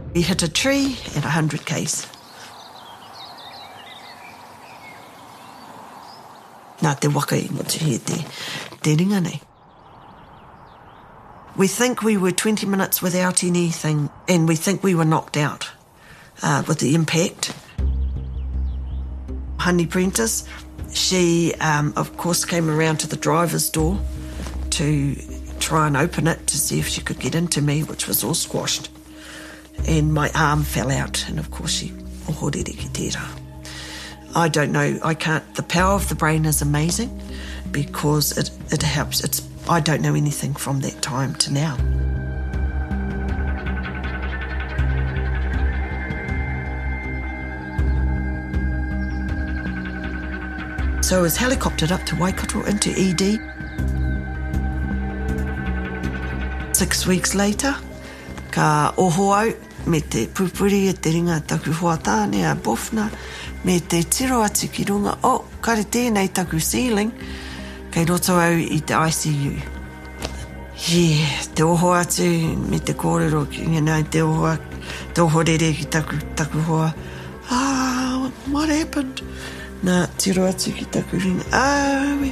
He hit a tree at 100 k's. Nā te waka I ngotu he te ringa nei. We think we were 20 minutes without anything, and we think we were knocked out with the impact. Honey Prentice, she, of course, came around to the driver's door to try and open it to see if she could get into me, which was all squashed. And my arm fell out, and of course she ohorere ki tērā. I don't know, the power of the brain is amazing because it helps. I don't know anything from that time to now. So I was helicoptered up to Waikato into ED. 6 weeks later, ka oho au me te pupuri e te ringa taku huatāne a Bofna, me te tiro atu ki runga, kare tēnei taku ceiling, kei roto au I te ICU. Te oho atu me te kōrero, te oho rere ki taku hoa. What happened? Nā tiro atu ki taku ringa,